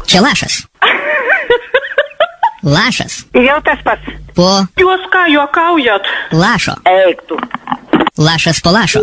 Čia lašas. Lašas. Jau tas pats. Po Jūs ką, juokaujat? lašo. Eik tu. Lašas po lašo.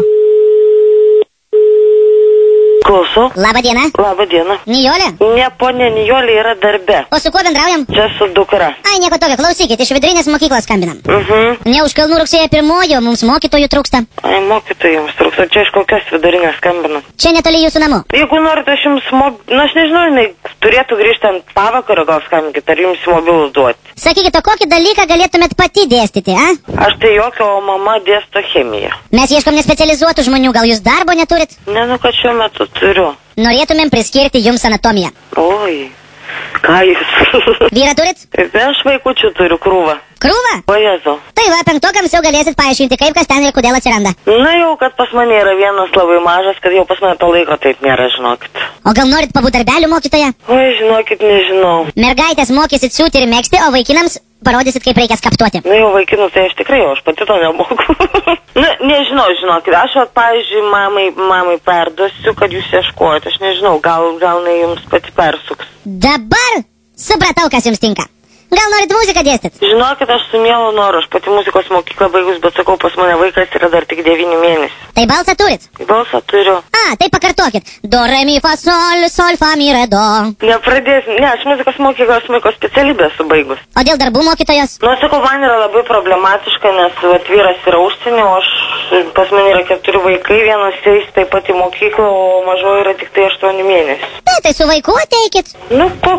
Klausau. Labą dieną. Labą dieną. Nijolė? Ne, ponė Nijolė yra darbe. O su kuo bendraujam? Čia su dukra. Ai, nieko tokio, klausykit, iš vidurinės mokyklos skambinam. Ne už kalnų rugsėjo 1, mums mokytojų trūksta. Ai, mokytojai jums trūksta. Čia iš kokios vidurinės skambina. Čia netoli jūsų namų. Jeigu norite, aš jums aš nežinau, jinai turėtų grįžti ant pavakario, gal skambinkit, ar jums mobilus duoti. Sakykit, o kokį dalyką galėtumėt pati dėstyti, a? Aš tai jokio, o mama dėsto chemiją. Mes ieškom nespecializuotų žmonių, gal jūs darbo neturit? Ne, nu, kad šiuo metu turiu. Norėtumėm priskirti jums anatomiją. Oi, ką jūs? Vyrą turit? Aš vaikučių turiu krūvą. Krūvą? O Jėzau. Tai va, 5-okams jau galėsit paaiškinti, kaip kas ten ir kodėl atsiranda. Na jau, kad pas mane yra vienas labai mažas, kad jau pas mane to laiko taip nėra, žinokit. O gal norit pabūt darbelių mokytoja? Oi, žinokit, nežinau. Mergaitės mokysit siūti ir megzti, o vaikinams parodysit, kaip reikia skaptuoti. Na jau, vaikinus, tai aš tikrai, aš pati to nemoku. Na, nežinau, žinokit, aš, pavyzdžiui, mamai perduosiu, kad jūs ieškojate. Aš nežinau, gal ne jums pati persuks. Dabar supratau, kas jums tinka. Gal norit muziką dėstyt? Žinokit, aš su mielu noru, aš pati muzikos mokyklą baigus, bet sakau, pas mane vaikas yra dar tik 9 mėnesių. Tai balsą turit? Balsą turiu. Tai pakartokit. Do, re, mi, fa, sol, fa, mi, re, do. Nepradėsim, ne, aš muzikos mokyklos specialybę esu baigus. O dėl darbų mokytojos? Nu, sakau, man yra labai problematiška, nes vyras yra užsienio, pas mane yra 4 vaikai, vienas eis taip pat į mokyklą, o mažoji yra tik tai 8 mėnesių. Tai su vaiku ateikit. Nu,